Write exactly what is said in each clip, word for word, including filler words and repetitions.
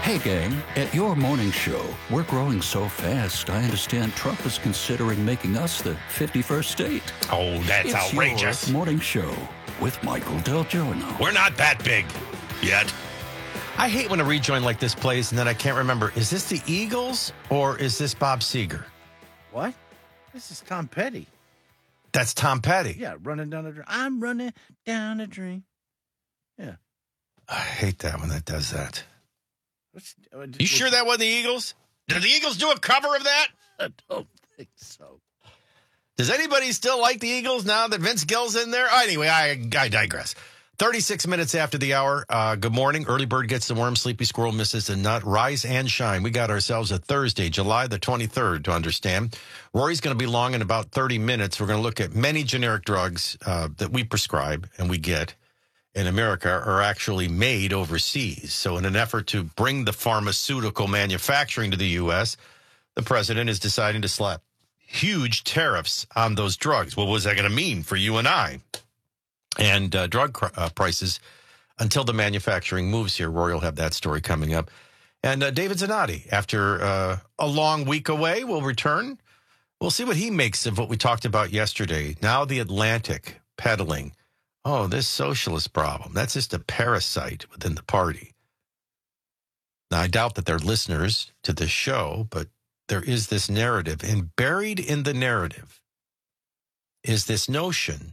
Hey, gang, at your morning show, we're growing so fast, I understand Trump is considering making us the fifty-first state. Oh, that's it's outrageous. Your morning show with Michael Del Giorno. We're not that big yet. I hate when a rejoin like this plays and then I can't remember. Is this the Eagles or is this Bob Seger? What? This is Tom Petty. That's Tom Petty. Yeah, running down a dream. I'm running down a dream. Yeah. I hate that when that does that. What's, uh, you sure that wasn't the Eagles? Did the Eagles do a cover of that? I don't think so. Does anybody still like the Eagles now that Vince Gill's in there? Oh, anyway, I, I digress. thirty-six minutes after the hour. Uh, good morning. Early bird gets the worm. Sleepy squirrel misses the nut. Rise and shine. We got ourselves a Thursday, July the twenty-third, to understand. Rory's going to be long in about thirty minutes. We're going to look at many generic drugs uh, that we prescribe and we get in America are actually made overseas. So in an effort to bring the pharmaceutical manufacturing to the U S, the president is deciding to slap huge tariffs on those drugs. What was that going to mean for you and I? And uh, drug uh, prices until the manufacturing moves here. Rory will have that story coming up. And uh, David Zanotti, after uh, a long week away, will return. We'll see what he makes of what we talked about yesterday. Now the Atlantic peddling. Oh, this socialist problem. That's just a parasite within the party. Now, I doubt that they're listeners to this show, but there is this narrative. And buried in the narrative is this notion,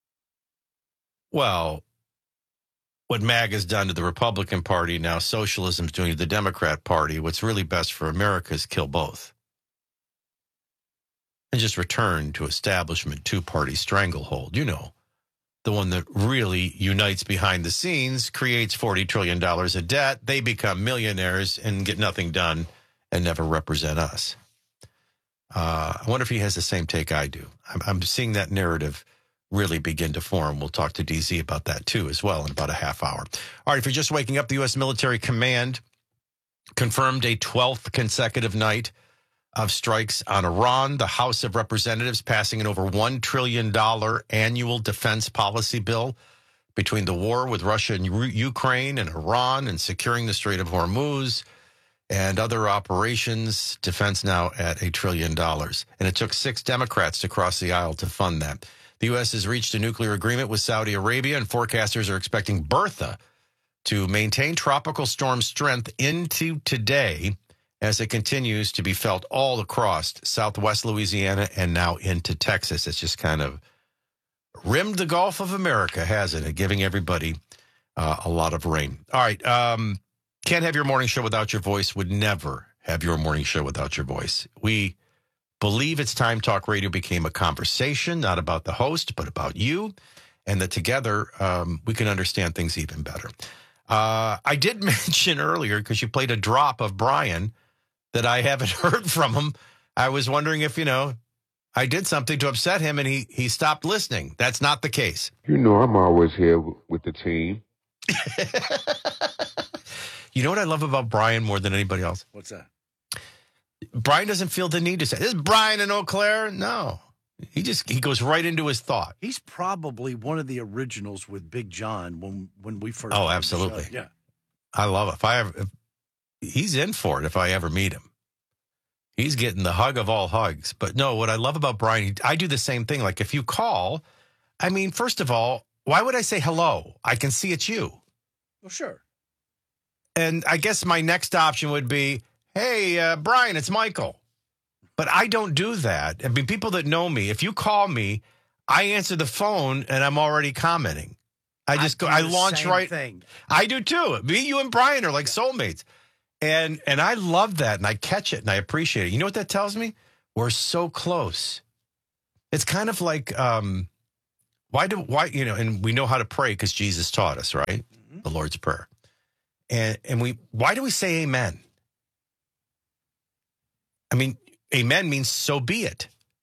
well, what MAG has done to the Republican Party, now socialism's doing to the Democrat Party, what's really best for America is kill both. And just return to establishment two-party stranglehold, you know. The one that really unites behind the scenes, creates forty trillion dollars of debt. They become millionaires and get nothing done and never represent us. Uh, I wonder if he has the same take I do. I'm, I'm seeing that narrative really begin to form. We'll talk to D Z about that, too, as well, in about a half hour. All right, if you're just waking up, the U S Military Command confirmed a twelfth consecutive night of strikes on Iran. The House of Representatives passing an over one trillion dollars annual defense policy bill between the war with Russia and U- Ukraine and Iran and securing the Strait of Hormuz and other operations. Defense now at a trillion dollars. And it took six Democrats to cross the aisle to fund that. The U S has reached a nuclear agreement with Saudi Arabia, and forecasters are expecting Bertha to maintain tropical storm strength into today as it continues to be felt all across southwest Louisiana and now into Texas. It's just kind of rimmed the Gulf of America, hasn't it? Giving everybody uh, a lot of rain. All right. Um, can't have your morning show without your voice. Would never have your morning show without your voice. We believe it's time Talk Radio became a conversation, not about the host, but about you, and that together um, we can understand things even better. Uh, I did mention earlier, because you played a drop of Brian, that I haven't heard from him. I was wondering if, you know, I did something to upset him and he he stopped listening. That's not the case. You know, I'm always here w- with the team. You know what I love about Brian more than anybody else? What's that? Brian doesn't feel the need to say, this is Brian in Eau Claire. No. He just, he goes right into his thought. He's probably one of the originals with Big John when when we first. Oh, absolutely. Yeah. I love it. If I ever, if, he's in for it if I ever meet him. He's getting the hug of all hugs. But no, what I love about Brian, I do the same thing. Like if you call, I mean, first of all, why would I say hello? I can see it's you. Well, sure. And I guess my next option would be, hey, uh, Brian, it's Michael. But I don't do that. I mean, people that know me, if you call me, I answer the phone and I'm already commenting. I just I go, I launch right. Thing. I do too. Me, you, and Brian are like yeah. soulmates. And and I love that, and I catch it, and I appreciate it. You know what that tells me? We're so close. It's kind of like, um, why do, why, you know, and we know how to pray because Jesus taught us, right? Mm-hmm. The Lord's Prayer. And and we, why do we say amen? I mean, amen means so be it.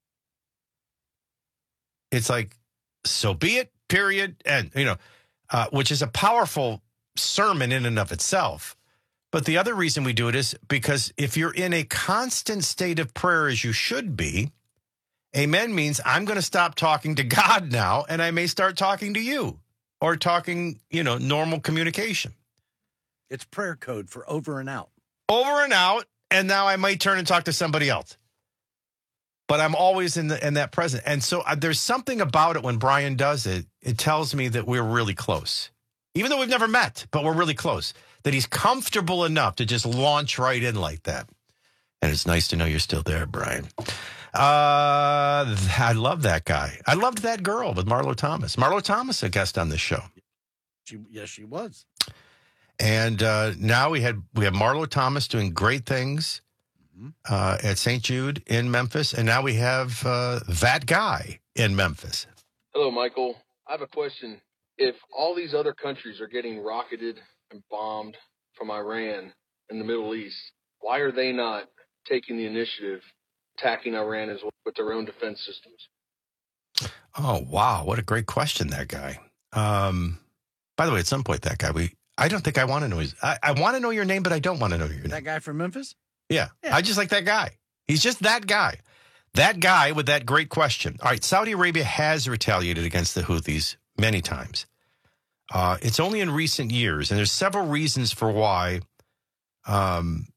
It's like, so be it, period, and, you know, uh, which is a powerful sermon in and of itself. But the other reason we do it is because if you're in a constant state of prayer as you should be, amen means I'm going to stop talking to God now and I may start talking to you or talking, you know, normal communication. It's prayer code for over and out. over and out, and now I might turn and talk to somebody else. But I'm always in the in that present. And so uh, there's something about it when Brian does it. It tells me that we're really close. Even though we've never met, but we're really close. That he's comfortable enough to just launch right in like that. And it's nice to know you're still there, Brian. Uh, I love that guy. I loved that girl with Marlo Thomas. Marlo Thomas, a guest on this show. She, yes, she was. And uh, now we had we have Marlo Thomas doing great things uh, at Saint Jude in Memphis. And now we have uh, that guy in Memphis. Hello, Michael. I have a question. If all these other countries are getting rocketed and bombed from Iran in the Middle East, why are they not taking the initiative, attacking Iran as well with their own defense systems? Oh, wow. What a great question, that guy. Um, by the way, at some point, that guy, we I don't think I want to know his, I, I want to know your name, but I don't want to know your name. That guy from Memphis? Yeah, yeah. I just like that guy. He's just that guy. That guy with that great question. All right, Saudi Arabia has retaliated against the Houthis many times. Uh, it's only in recent years, and there's several reasons for why um,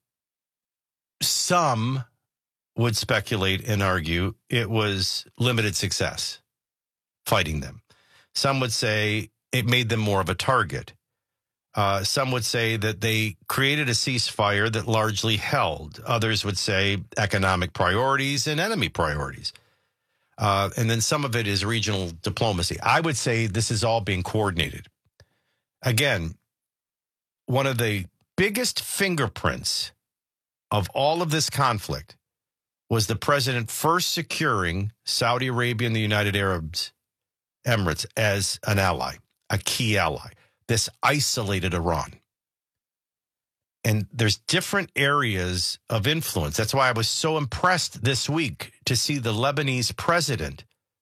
some would speculate and argue it was limited success fighting them. Some would say it made them more of a target. Uh, some would say that they created a ceasefire that largely held. Others would say economic priorities and enemy priorities. Uh, and then some of it is regional diplomacy. I would say this is all being coordinated. Again, one of the biggest fingerprints of all of this conflict was the president first securing Saudi Arabia and the United Arab Emirates as an ally, a key ally. This isolated Iran. And there's different areas of influence. That's why I was so impressed this week to see the Lebanese president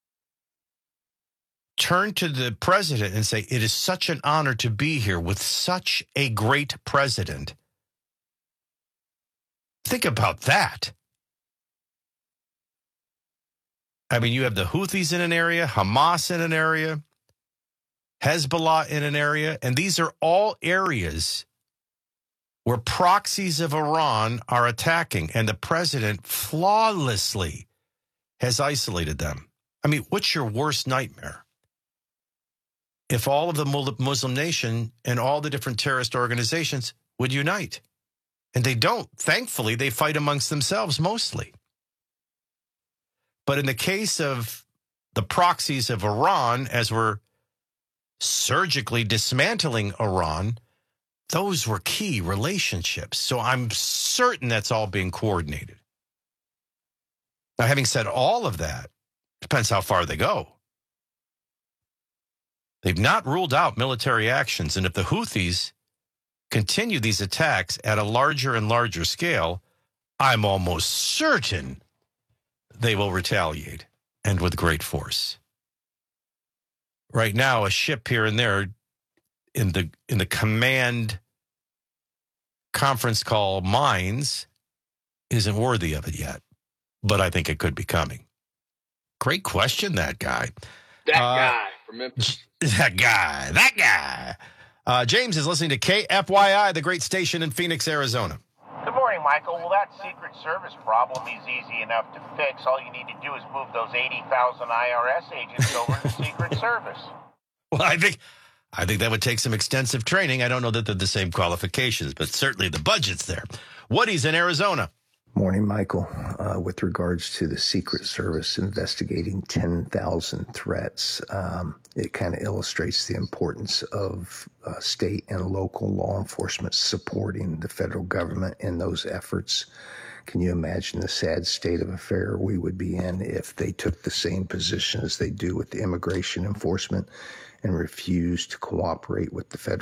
turn to the president and say, it is such an honor to be here with such a great president. Think about that. I mean, you have the Houthis in an area, Hamas in an area, Hezbollah in an area, and these are all areas where proxies of Iran are attacking, and the president flawlessly has isolated them. I mean, what's your worst nightmare? If all of the Muslim nation and all the different terrorist organizations would unite. And they don't. Thankfully, they fight amongst themselves mostly. But in the case of the proxies of Iran, as we're surgically dismantling Iran, those were key relationships. So I'm certain that's all being coordinated. Now, having said all of that, depends how far they go. They've not ruled out military actions. And if the Houthis continue these attacks at a larger and larger scale, I'm almost certain they will retaliate, and with great force. Right now, a ship here and there in the in the command conference call mines isn't worthy of it yet, but I think it could be coming. Great question, that guy. That uh, guy from Memphis. That guy, that guy. Uh, James is listening to K F Y I, the great station in Phoenix, Arizona. Good morning, Michael. Well, that Secret Service problem is easy enough to fix. All you need to do is move those eighty thousand I R S agents over to Secret Service. Well, I think I think that would take some extensive training. I don't know that they're the same qualifications, but certainly the budget's there. Woody's in Arizona. Morning, Michael. Uh, with regards to the Secret Service investigating ten thousand threats, um, it kind of illustrates the importance of uh, state and local law enforcement supporting the federal government in those efforts. Can you imagine the sad state of affair we would be in if they took the same position as they do with the immigration enforcement and refused to cooperate with the federal